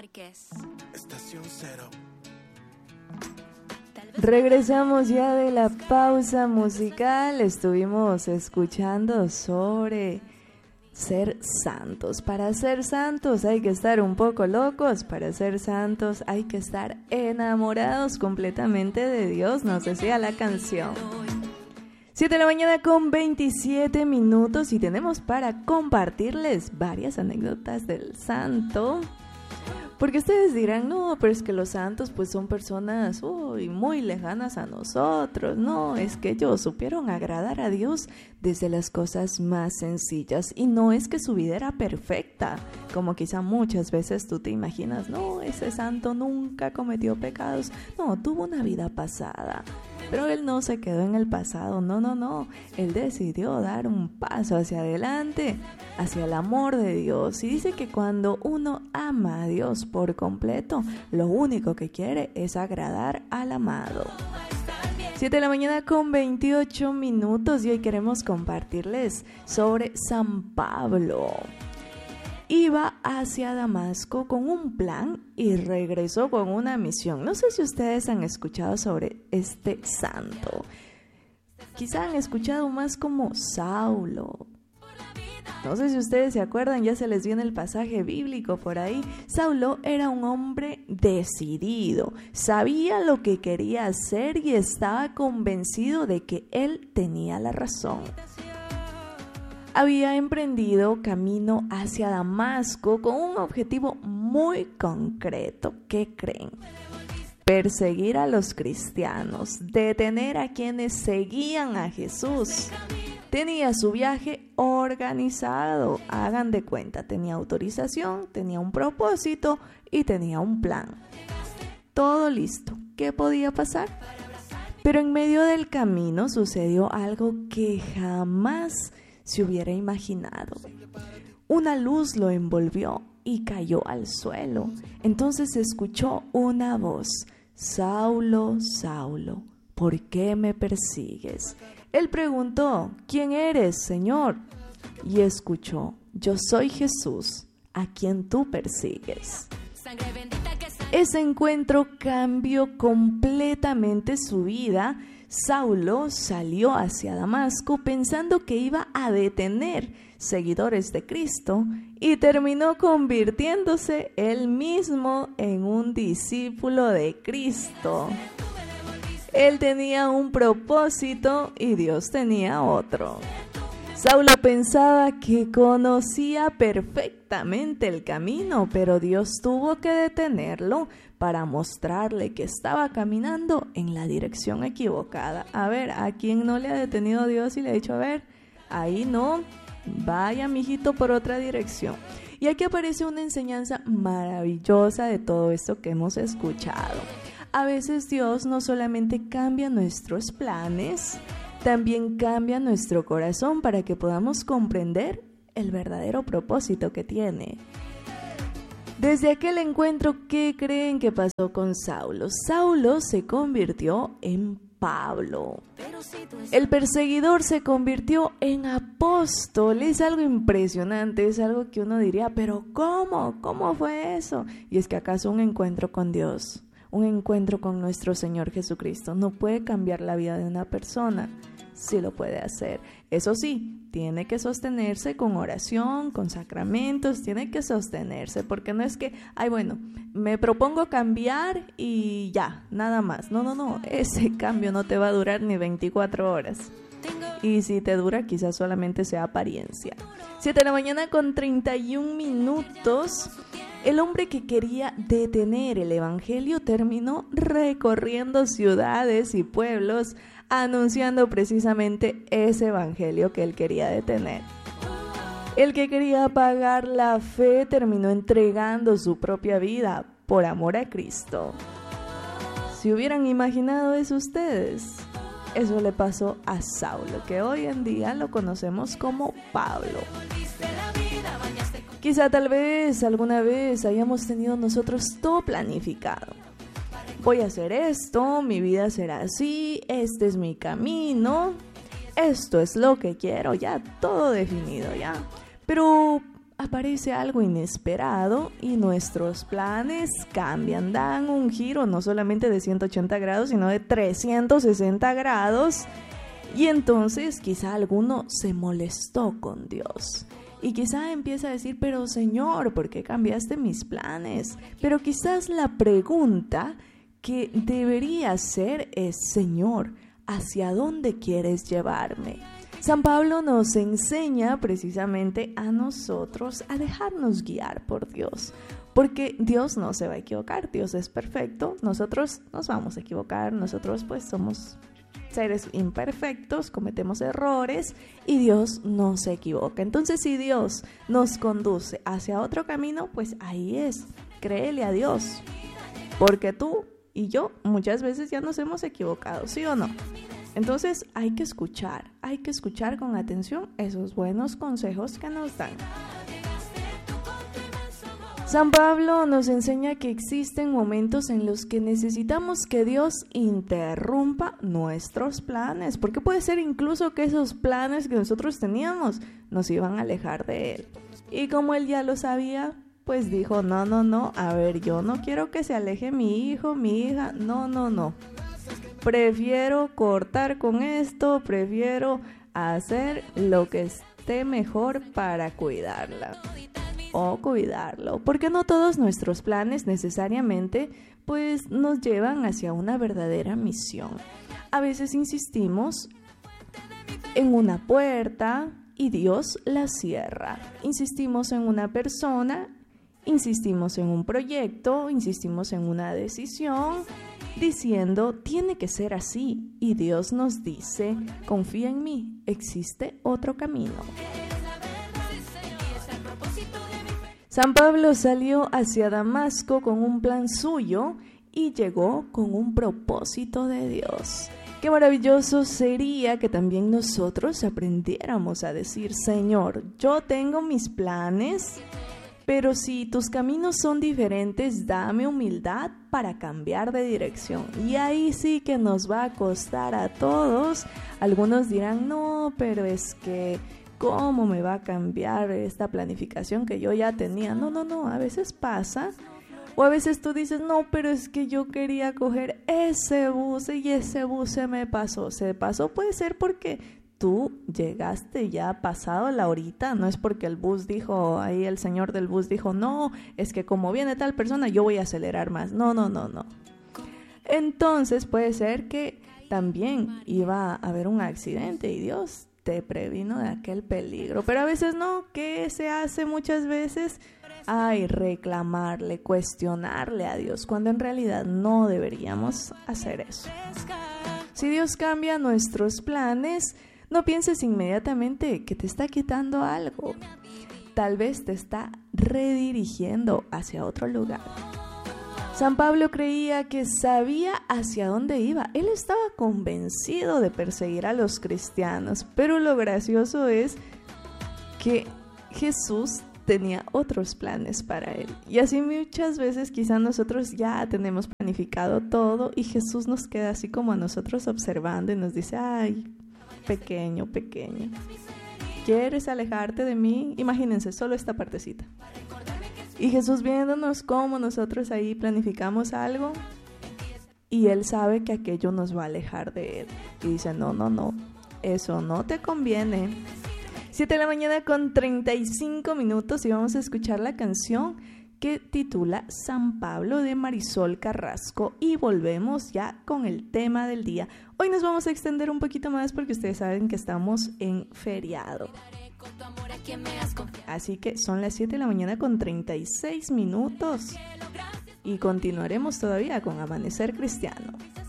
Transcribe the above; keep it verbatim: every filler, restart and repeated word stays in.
Márquez. Estación Cero. Regresamos ya de la pausa musical. Estuvimos escuchando sobre ser santos. Para ser santos hay que estar un poco locos. Para ser santos hay que estar enamorados completamente de Dios, nos decía la canción. siete de la mañana con veintisiete minutos y tenemos para compartirles varias anécdotas del santo. Porque ustedes dirán, no, pero es que los santos pues son personas uy, muy lejanas a nosotros. No, es que ellos supieron agradar a Dios desde las cosas más sencillas. Y no es que su vida era perfecta, como quizá muchas veces tú te imaginas. No, ese santo nunca cometió pecados. No, tuvo una vida pasada. Pero él no se quedó en el pasado, no, no, no. Él decidió dar un paso hacia adelante, hacia el amor de Dios. Y dice que cuando uno ama a Dios por completo, lo único que quiere es agradar al amado. siete de la mañana con veintiocho minutos y hoy queremos compartirles sobre San Pablo. Iba hacia Damasco con un plan y regresó con una misión. No sé si ustedes han escuchado sobre este santo. Quizá han escuchado más como Saulo. No sé si ustedes se acuerdan, ya se les viene el pasaje bíblico por ahí. Saulo era un hombre decidido, sabía lo que quería hacer y estaba convencido de que él tenía la razón. Había emprendido camino hacia Damasco con un objetivo muy concreto. ¿Qué creen? Perseguir a los cristianos, detener a quienes seguían a Jesús. Tenía su viaje organizado, hagan de cuenta, tenía autorización, tenía un propósito y tenía un plan. Todo listo. ¿Qué podía pasar? Pero en medio del camino sucedió algo que jamás se hubiera imaginado. Una luz lo envolvió y cayó al suelo. Entonces escuchó una voz: Saulo, Saulo, ¿por qué me persigues? Él preguntó: ¿quién eres, Señor? Y escuchó: yo soy Jesús, a quien tú persigues. Ese encuentro cambió completamente su vida. Saulo salió hacia Damasco pensando que iba a detener seguidores de Cristo y terminó convirtiéndose él mismo en un discípulo de Cristo. Él tenía un propósito y Dios tenía otro. Saulo pensaba que conocía perfectamente el camino, pero Dios tuvo que detenerlo para mostrarle que estaba caminando en la dirección equivocada. A ver, ¿a quién no le ha detenido Dios y le ha dicho, a ver, ahí no, vaya mijito por otra dirección? Y aquí aparece una enseñanza maravillosa de todo esto que hemos escuchado. A veces Dios no solamente cambia nuestros planes, también cambia nuestro corazón para que podamos comprender el verdadero propósito que tiene. Desde aquel encuentro, ¿qué creen que pasó con Saulo? Saulo se convirtió en Pablo. El perseguidor se convirtió en apóstol. Es algo impresionante, es algo que uno diría, pero ¿cómo? ¿Cómo fue eso? Y es que acaso un encuentro con Dios, un encuentro con nuestro Señor Jesucristo, no puede cambiar la vida de una persona. Sí lo puede hacer. Eso sí, tiene que sostenerse con oración, con sacramentos, tiene que sostenerse, porque no es que, ay bueno, me propongo cambiar y ya, nada más. No, no, no, ese cambio no te va a durar ni veinticuatro horas. Y si te dura, quizás solamente sea apariencia. siete de la mañana con treinta y un minutos. El hombre que quería detener el evangelio terminó recorriendo ciudades y pueblos anunciando precisamente ese evangelio que él quería detener. El que quería apagar la fe terminó entregando su propia vida por amor a Cristo. ¿Se hubieran imaginado eso ustedes? Eso le pasó a Saulo, que hoy en día lo conocemos como Pablo. Quizá tal vez alguna vez hayamos tenido nosotros todo planificado. Voy a hacer esto, mi vida será así, este es mi camino, esto es lo que quiero, ya todo definido ya. Pero aparece algo inesperado y nuestros planes cambian, dan un giro no solamente de ciento ochenta grados, sino de trescientos sesenta grados. Y entonces quizá alguno se molestó con Dios. Y quizá empieza a decir, pero Señor, ¿por qué cambiaste mis planes? Pero quizás la pregunta que debería ser es, Señor, ¿hacia dónde quieres llevarme? San Pablo nos enseña precisamente a nosotros a dejarnos guiar por Dios, porque Dios no se va a equivocar, Dios es perfecto, nosotros nos vamos a equivocar, nosotros pues somos seres imperfectos, cometemos errores y Dios no se equivoca. Entonces, si Dios nos conduce hacia otro camino, pues ahí es, créele a Dios, porque tú y yo muchas veces ya nos hemos equivocado, ¿sí o no? Entonces hay que escuchar, hay que escuchar con atención esos buenos consejos que nos dan. San Pablo nos enseña que existen momentos en los que necesitamos que Dios interrumpa nuestros planes, porque puede ser incluso que esos planes que nosotros teníamos nos iban a alejar de Él. Y como Él ya lo sabía, pues dijo, no, no, no, a ver, yo no quiero que se aleje mi hijo, mi hija, no, no, no. Prefiero cortar con esto, prefiero hacer lo que esté mejor para cuidarla o cuidarlo, porque no todos nuestros planes necesariamente pues nos llevan hacia una verdadera misión. A veces insistimos en una puerta y Dios la cierra. Insistimos en una persona, insistimos en un proyecto, insistimos en una decisión, diciendo, tiene que ser así. Y Dios nos dice, confía en mí, existe otro camino. San Pablo salió hacia Damasco con un plan suyo y llegó con un propósito de Dios. Qué maravilloso sería que también nosotros aprendiéramos a decir, Señor, yo tengo mis planes, pero si tus caminos son diferentes, dame humildad para cambiar de dirección. Y ahí sí que nos va a costar a todos. Algunos dirán, no, pero es que, ¿cómo me va a cambiar esta planificación que yo ya tenía? No, no, no, a veces pasa. O a veces tú dices, no, pero es que yo quería coger ese bus y ese bus se me pasó. Se pasó puede ser porque tú llegaste ya pasado la horita, no es porque el bus dijo, ahí el señor del bus dijo, no, es que como viene tal persona yo voy a acelerar más. No, no, no, no. Entonces puede ser que también iba a haber un accidente y Dios te previno de aquel peligro. Pero a veces no, ¿qué se hace muchas veces? Ay, reclamarle, cuestionarle a Dios, cuando en realidad no deberíamos hacer eso. Si Dios cambia nuestros planes, no pienses inmediatamente que te está quitando algo. Tal vez te está redirigiendo hacia otro lugar. San Pablo creía que sabía hacia dónde iba. Él estaba convencido de perseguir a los cristianos, pero lo gracioso es que Jesús tenía otros planes para él. Y así muchas veces quizás nosotros ya tenemos planificado todo y Jesús nos queda así como a nosotros observando y nos dice, ay, pequeño, pequeño, ¿quieres alejarte de mí? Imagínense, solo esta partecita. Y Jesús viéndonos cómo nosotros ahí planificamos algo y Él sabe que aquello nos va a alejar de Él. Y dice, no, no, no, eso no te conviene. siete de la mañana con treinta y cinco minutos y vamos a escuchar la canción que titula San Pablo de Marisol Carrasco y volvemos ya con el tema del día. Hoy nos vamos a extender un poquito más porque ustedes saben que estamos en feriado. Así que son las siete de la mañana con treinta y seis minutos y continuaremos todavía con Amanecer Cristiano.